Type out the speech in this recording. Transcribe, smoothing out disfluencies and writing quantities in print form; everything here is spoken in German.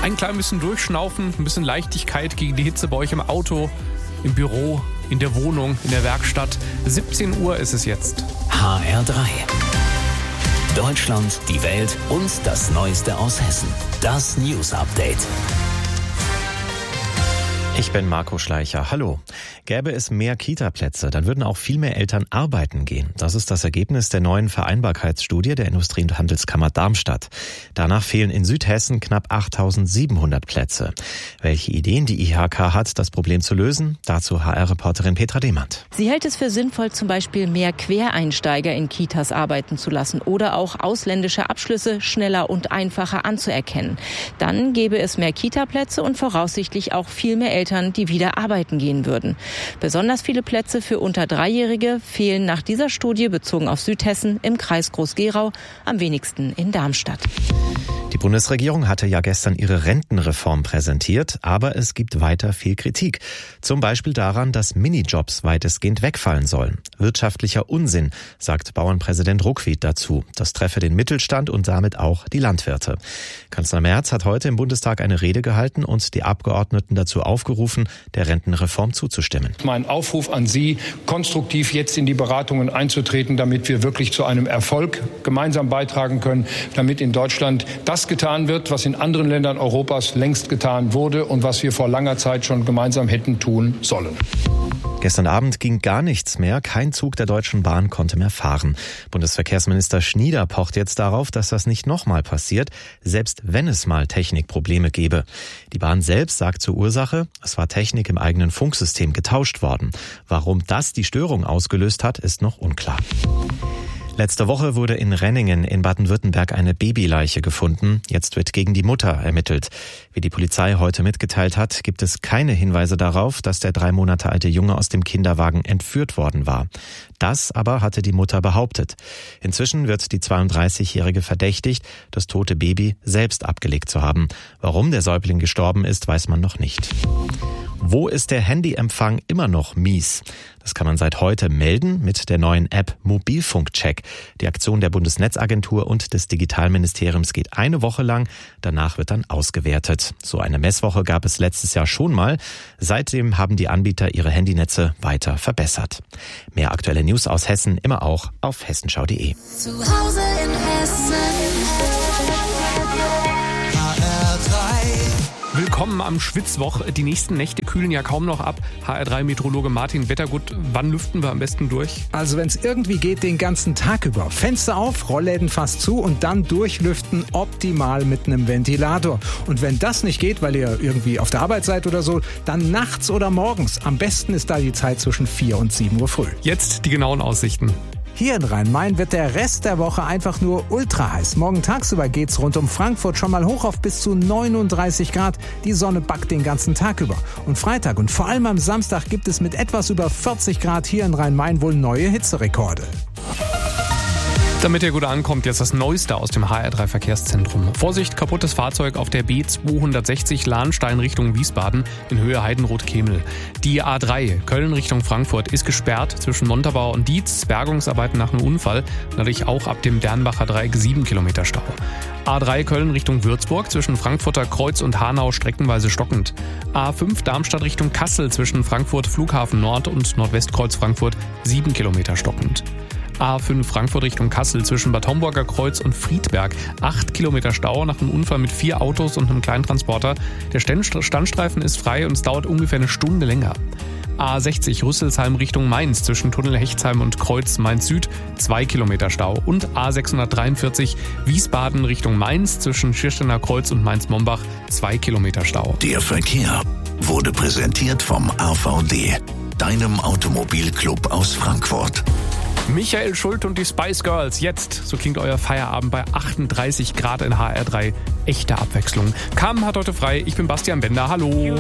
Ein klein bisschen durchschnaufen, ein bisschen Leichtigkeit gegen die Hitze bei euch im Auto, im Büro, in der Wohnung, in der Werkstatt. 17 Uhr ist es jetzt. HR3. Deutschland, die Welt und das Neueste aus Hessen. Das News Update. Ich bin Marco Schleicher. Hallo. Gäbe es mehr Kita-Plätze, dann würden auch viel mehr Eltern arbeiten gehen. Das ist das Ergebnis der neuen Vereinbarkeitsstudie der Industrie- und Handelskammer Darmstadt. Danach fehlen in Südhessen knapp 8.700 Plätze. Welche Ideen die IHK hat, das Problem zu lösen? Dazu HR-Reporterin Petra Demand. Sie hält es für sinnvoll, zum Beispiel mehr Quereinsteiger in Kitas arbeiten zu lassen oder auch ausländische Abschlüsse schneller und einfacher anzuerkennen. Dann gäbe es mehr Kita-Plätze und voraussichtlich auch viel mehr Eltern, die wieder arbeiten gehen würden. Besonders viele Plätze für unter 3-Jährige fehlen nach dieser Studie bezogen auf Südhessen im Kreis Groß-Gerau, am wenigsten in Darmstadt. Die Bundesregierung hatte ja gestern ihre Rentenreform präsentiert, aber es gibt weiter viel Kritik. Zum Beispiel daran, dass Minijobs weitestgehend wegfallen sollen. Wirtschaftlicher Unsinn, sagt Bauernpräsident Ruckwied dazu. Das treffe den Mittelstand und damit auch die Landwirte. Kanzler Merz hat heute im Bundestag eine Rede gehalten und die Abgeordneten dazu aufgerufen, der Rentenreform zuzustimmen. Mein Aufruf an Sie, konstruktiv jetzt in die Beratungen einzutreten, damit wir wirklich zu einem Erfolg gemeinsam beitragen können, damit in Deutschland das getan wird, was in anderen Ländern Europas längst getan wurde und was wir vor langer Zeit schon gemeinsam hätten tun sollen. Gestern Abend ging gar nichts mehr. Kein Zug der Deutschen Bahn konnte mehr fahren. Bundesverkehrsminister Schnieder pocht jetzt darauf, dass das nicht nochmal passiert, selbst wenn es mal Technikprobleme gäbe. Die Bahn selbst sagt zur Ursache, es war Technik im eigenen Funksystem getauscht worden. Warum das die Störung ausgelöst hat, ist noch unklar. Letzte Woche wurde in Renningen in Baden-Württemberg eine Babyleiche gefunden. Jetzt wird gegen die Mutter ermittelt. Wie die Polizei heute mitgeteilt hat, gibt es keine Hinweise darauf, dass der 3 Monate alte Junge aus dem Kinderwagen entführt worden war. Das aber hatte die Mutter behauptet. Inzwischen wird die 32-Jährige verdächtigt, das tote Baby selbst abgelegt zu haben. Warum der Säugling gestorben ist, weiß man noch nicht. Wo ist der Handyempfang immer noch mies? Das kann man seit heute melden mit der neuen App Mobilfunkcheck. Die Aktion der Bundesnetzagentur und des Digitalministeriums geht eine Woche lang. Danach wird dann ausgewertet. So eine Messwoche gab es letztes Jahr schon mal. Seitdem haben die Anbieter ihre Handynetze weiter verbessert. Mehr aktuelle News aus Hessen immer auch auf hessenschau.de. Zu Hause in Hessen. Willkommen am Schwitzwoch. Die nächsten Nächte kühlen ja kaum noch ab. HR3-Meteorologe Martin Wettergut, wann lüften wir am besten durch? Also wenn es irgendwie geht, den ganzen Tag über. Fenster auf, Rollläden fast zu und dann durchlüften, optimal mit einem Ventilator. Und wenn das nicht geht, weil ihr irgendwie auf der Arbeit seid oder so, dann nachts oder morgens. Am besten ist da die Zeit zwischen 4 und 7 Uhr früh. Jetzt die genauen Aussichten. Hier in Rhein-Main wird der Rest der Woche einfach nur ultra heiß. Morgen tagsüber geht's rund um Frankfurt schon mal hoch auf bis zu 39 Grad. Die Sonne backt den ganzen Tag über. Und Freitag und vor allem am Samstag gibt es mit etwas über 40 Grad hier in Rhein-Main wohl neue Hitzerekorde. Damit ihr gut ankommt, jetzt das Neueste aus dem HR3-Verkehrszentrum. Vorsicht, kaputtes Fahrzeug auf der B260 Lahnstein Richtung Wiesbaden in Höhe Heidenroth-Kemel. Die A3 Köln Richtung Frankfurt ist gesperrt zwischen Montabaur und Dietz. Bergungsarbeiten nach einem Unfall. Dadurch auch ab dem Dernbacher Dreieck 7 Kilometer Stau. A3 Köln Richtung Würzburg zwischen Frankfurter Kreuz und Hanau streckenweise stockend. A5 Darmstadt Richtung Kassel zwischen Frankfurt Flughafen Nord und Nordwestkreuz Frankfurt 7 Kilometer stockend. A5 Frankfurt Richtung Kassel zwischen Bad Homburger Kreuz und Friedberg. 8 Kilometer Stau nach einem Unfall mit 4 Autos und einem kleinen Transporter. Der Standstreifen ist frei und es dauert ungefähr eine Stunde länger. A60 Rüsselsheim Richtung Mainz zwischen Tunnel Hechtsheim und Kreuz Mainz Süd 2 Kilometer Stau. Und A643 Wiesbaden Richtung Mainz zwischen Schirstener Kreuz und Mainz-Mombach 2 Kilometer Stau. Der Verkehr wurde präsentiert vom AVD, deinem Automobilclub aus Frankfurt. Michael Schulte und die Spice Girls. Jetzt, so klingt euer Feierabend bei 38 Grad in HR3. Echte Abwechslung. Carmen hat heute frei. Ich bin Bastian Bender. Hallo.